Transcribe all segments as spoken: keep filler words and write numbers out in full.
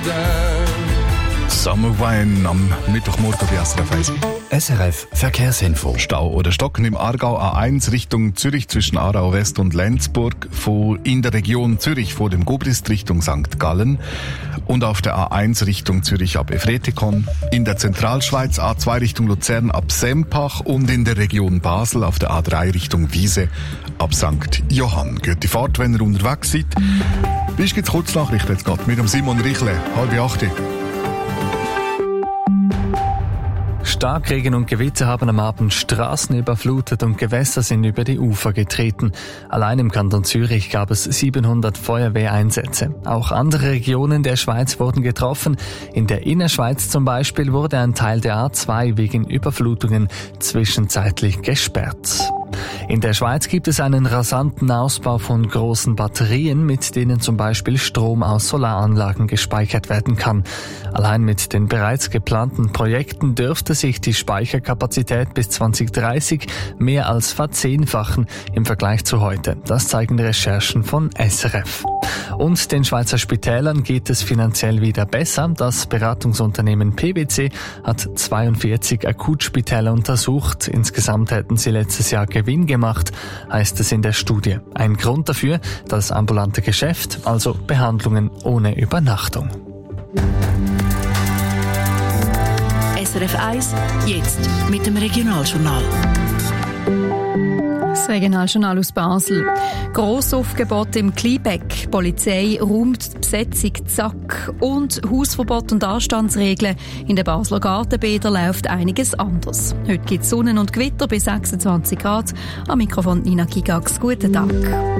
Summerwine am Mittwochmorgen bei S R F eins. S R F Verkehrsinfo. Stau oder Stocken im Aargau A eins Richtung Zürich zwischen Aarau West und Lenzburg, vor, in der Region Zürich vor dem Gobrist Richtung Sankt Gallen und auf der A eins Richtung Zürich ab Efretikon, in der Zentralschweiz A zwei Richtung Luzern ab Sempach und in der Region Basel auf der A drei Richtung Wiese ab Sankt Johann. Geht die Fahrt, wenn ihr unterwegs seid. Bis gibt's Kurznachrichten jetzt gerade mit dem Simon Richle, halb acht. Starkregen und Gewitter haben am Abend Straßen überflutet und Gewässer sind über die Ufer getreten. Allein im Kanton Zürich gab es siebenhundert Feuerwehreinsätze. Auch andere Regionen der Schweiz wurden getroffen. In der Innerschweiz zum Beispiel wurde ein Teil der A zwei wegen Überflutungen zwischenzeitlich gesperrt. In der Schweiz gibt es einen rasanten Ausbau von großen Batterien, mit denen zum Beispiel Strom aus Solaranlagen gespeichert werden kann. Allein mit den bereits geplanten Projekten dürfte sich die Speicherkapazität bis zwanzig dreißig mehr als verzehnfachen im Vergleich zu heute. Das zeigen Recherchen von S R F. Und den Schweizer Spitälern geht es finanziell wieder besser. Das Beratungsunternehmen P W C hat zweiundvierzig Akutspitäler untersucht. Insgesamt hätten sie letztes Jahr Gewinn gemacht, heißt es in der Studie. Ein Grund dafür, das ambulante Geschäft, also Behandlungen ohne Übernachtung. S R F eins, jetzt mit dem Regionaljournal. Das Regionaljournal aus Basel. Grossaufgebot im Kliebeck. Polizei räumt die Besetzung zack. Und Hausverbot und Anstandsregeln. In den Basler Gartenbädern läuft einiges anders. Heute gibt es Sonnen und Gewitter bis sechsundzwanzig Grad. Am Mikrofon Nina Gigax. Guten Tag.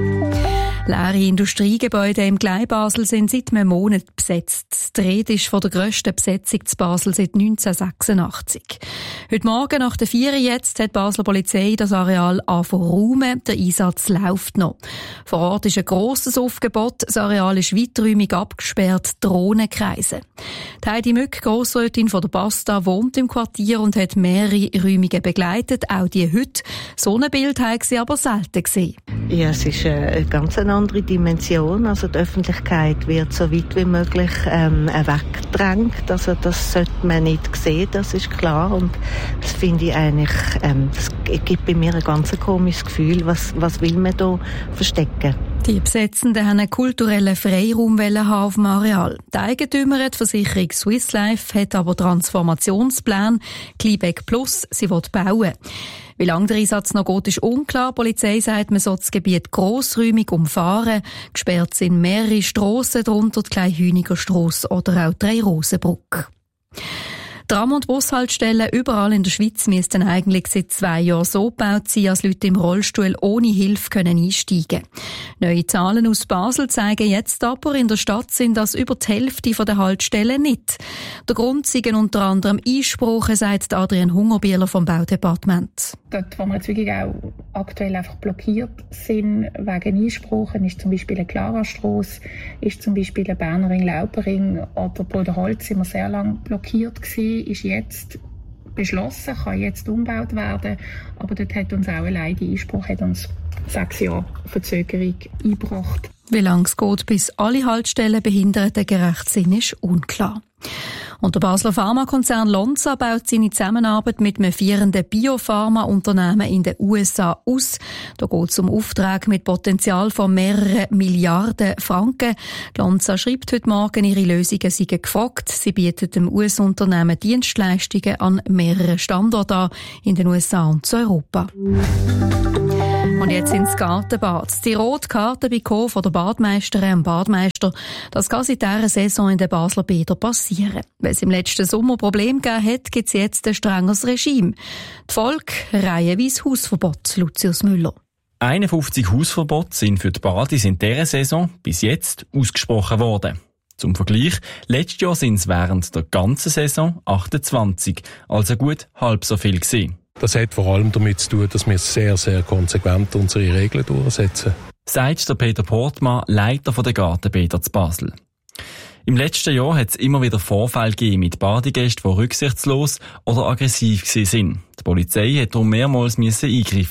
Leere Industriegebäude im Kleinbasel sind seit einem Monat besetzt. Die Rede ist von der grössten Besetzung zu Basel seit neunzehnhundertsechsundachtzig. Heute Morgen nach der vier jetzt hat die Basler Polizei das Areal angefangen zu räumen. Der Einsatz läuft noch. Vor Ort ist ein grosses Aufgebot. Das Areal ist weiträumig abgesperrt, Drohnen kreisen. Die Heidi Mück, Grossrätin von der Basta, wohnt im Quartier und hat mehrere Räumungen begleitet, auch die heute. So ein Bild haben sie aber selten gesehen. Ja, es ist eine ganz andere Dimension. Also die Öffentlichkeit wird so weit wie möglich ähm, weggedrängt. Also das sollte man nicht sehen, das ist klar. Und das finde ich eigentlich, ähm, das gibt bei mir ein ganz komisches Gefühl. Was, was will man da verstecken? Die Besetzenden haben einen kulturellen Freiraum haben auf dem Areal. Die Eigentümerin, die Versicherung Swiss Life, hat aber Transformationsplan Kliebeck Plus, sie will bauen. Wie lange der Einsatz noch geht, ist unklar. Die Polizei sagt, man soll das Gebiet grossräumig umfahren. Gesperrt sind mehrere Strassen, darunter die Kleinhüniger Strasse oder auch die Drei-Rosen-Brücke. Tram- und Bushaltestellen überall in der Schweiz müssten eigentlich seit zwei Jahren so gebaut sein, dass Leute im Rollstuhl ohne Hilfe können einsteigen können. Neue Zahlen aus Basel zeigen jetzt aber, in der Stadt sind das über die Hälfte der Haltestellen nicht. Der Grund sind unter anderem Einsprachen, sagt Adrian Hungerbieler vom Baudepartement. Dort, wo wir jetzt wirklich auch aktuell einfach blockiert sind wegen Einsprachen, ist zum Beispiel eine Klarastrasse, ist zum Beispiel ein Bernerring-Laubering oder Bruderholz sind wir sehr lange blockiert gewesen, ist jetzt beschlossen, kann jetzt umgebaut werden, aber dort hat uns auch allein die Einspruch hat uns sechs Jahre Verzögerung eingebracht. Wie lange es geht, bis alle Haltestellen behindertengerecht sind, ist unklar. Und der Basler Pharmakonzern Lonza baut seine Zusammenarbeit mit einem führenden Biopharma-Unternehmen in den U S A aus. Da geht es um Aufträge mit Potenzial von mehreren Milliarden Franken. Lonza schreibt heute Morgen, ihre Lösungen seien gefragt. Sie bietet dem U S-Unternehmen Dienstleistungen an mehreren Standorten an, in den U S A und zu Europa. Und jetzt ins Gartenbad. Die rote Karte bekommen von der Badmeisterin und Badmeister. Das kann seit dieser Saison in den Basler Bädern passieren. Weil es im letzten Sommer Probleme gegeben hat, gibt es jetzt ein strengeres Regime. Die Folge reihenweise Hausverbot, Lucius Müller. einundfünfzig Hausverbote sind für die Badis in dieser Saison bis jetzt ausgesprochen worden. Zum Vergleich, letztes Jahr sind es während der ganzen Saison achtundzwanzig, also gut halb so viel gewesen. Das hat vor allem damit zu tun, dass wir sehr, sehr konsequent unsere Regeln durchsetzen. Sagt der Peter Portmann, Leiter der Gartenbäder zu Basel. Im letzten Jahr hat es immer wieder Vorfälle gegeben mit Badegästen, die rücksichtslos oder aggressiv waren. Die Polizei hat darum mehrmals eingreifen.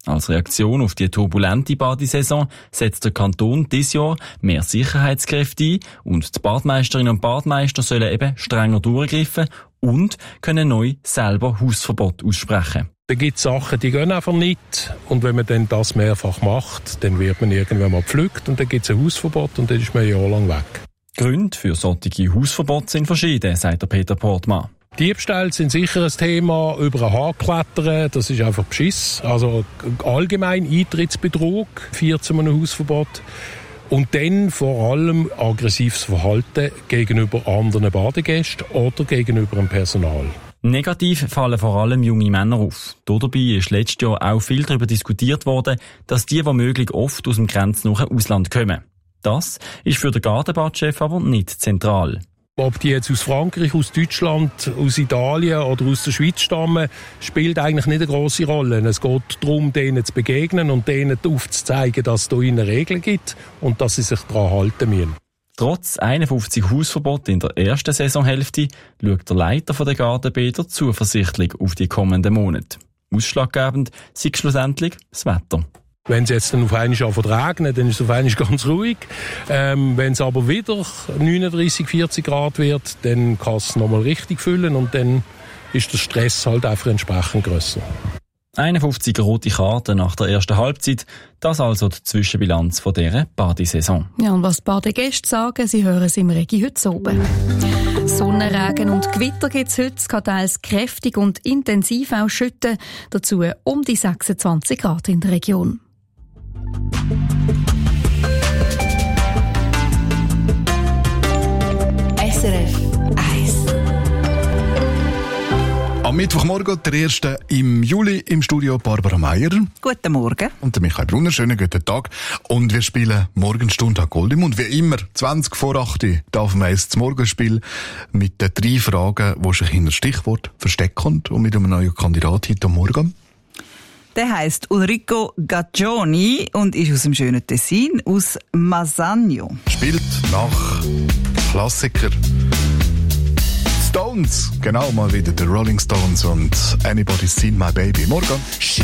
Als Reaktion auf die turbulente Badesaison setzt der Kanton dieses Jahr mehr Sicherheitskräfte ein und die Badmeisterinnen und Badmeister sollen eben strenger durchgreifen und können neu selber Hausverbot aussprechen. Da gibt es Sachen, die gehen einfach nicht. Und wenn man dann das mehrfach macht, dann wird man irgendwann mal gepflückt und dann gibt es ein Hausverbot und dann ist man jahrelang weg. Gründe für solche Hausverbote sind verschieden, sagt der Peter Portmann. Diebstähle sind sicher ein Thema, über ein Haar klettern, das ist einfach Beschiss. Also allgemein Eintrittsbetrug führt zu einem Hausverbot. Und dann vor allem aggressives Verhalten gegenüber anderen Badegästen oder gegenüber dem Personal. Negativ fallen vor allem junge Männer auf. Dabei ist letztes Jahr auch viel darüber diskutiert worden, dass die womöglich oft aus dem grenznahen Ausland kommen. Das ist für den Gartenbadchef aber nicht zentral. Ob die jetzt aus Frankreich, aus Deutschland, aus Italien oder aus der Schweiz stammen, spielt eigentlich nicht eine grosse Rolle. Es geht darum, denen zu begegnen und denen aufzuzeigen, dass es da eine Regel gibt und dass sie sich daran halten müssen. Trotz einundfünfzig Hausverboten in der ersten Saisonhälfte schaut der Leiter der Gartenbäder zuversichtlich auf die kommenden Monate. Ausschlaggebend sei schlussendlich das Wetter. Wenn es jetzt dann auf einmal regnet, dann ist es auf einmal ganz ruhig. Ähm, wenn es aber wieder neununddreissig, vierzig Grad wird, dann kann es nochmal richtig füllen und dann ist der Stress halt einfach entsprechend grösser. einundfünfzig rote Karten nach der ersten Halbzeit, das also die Zwischenbilanz von dieser Badesaison. Ja, und was die Badegäste sagen, sie hören es im Regi heute oben. Sonnenregen und Gewitter gibt es heute, es kann teils kräftig und intensiv auch schütten, dazu um die sechsundzwanzig Grad in der Region. S R F eins. Am Mittwochmorgen, der erste im Juli, im Studio Barbara Meier. Guten Morgen. Und der Michael Brunner. Schönen guten Tag. Und wir spielen Morgenstunde an Goldemund. Wie immer, zwanzig vor acht darf man das Morgenspiel mit den drei Fragen, die sich hinter Stichwort verstecken und mit einem neuen Kandidat heute Morgen. Der heisst Ulrico Gaggioni und ist aus dem schönen Tessin, aus Masagno. Spielt nach Klassiker Stones. Genau, mal wieder die Rolling Stones und Anybody's Seen My Baby. Morgen.